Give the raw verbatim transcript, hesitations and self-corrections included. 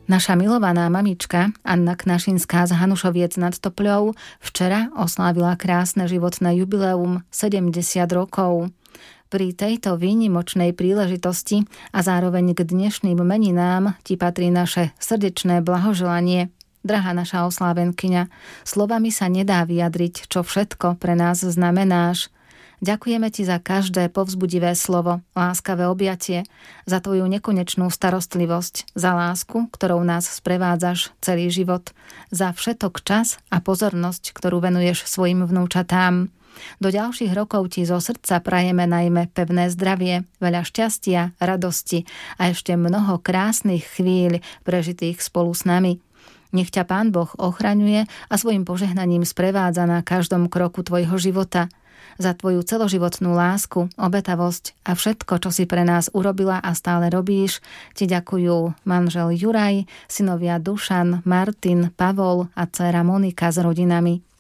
Naša milovaná mamička Anna Knašinská z Hanušoviec nad Topľou včera oslávila krásne životné jubileum sedemdesiat rokov. Pri tejto výnimočnej príležitosti a zároveň k dnešným meninám ti patrí naše srdečné blahoželanie. Drahá naša oslávenkyňa, slovami sa nedá vyjadriť, čo všetko pre nás znamenáš. Ďakujeme ti za každé povzbudivé slovo, láskavé objatie, za tvoju nekonečnú starostlivosť, za lásku, ktorou nás sprevádzaš celý život, za všetok čas a pozornosť, ktorú venuješ svojim vnúčatám. Do ďalších rokov ti zo srdca prajeme najmä pevné zdravie, veľa šťastia, radosti a ešte mnoho krásnych chvíľ prežitých spolu s nami. Nech ťa Pán Boh ochraňuje a svojim požehnaním sprevádza na každom kroku tvojho života. Za tvoju celoživotnú lásku, obetavosť a všetko, čo si pre nás urobila a stále robíš, ti ďakujú manžel Juraj, synovia Dušan, Martin, Pavol a dcéra Monika s rodinami.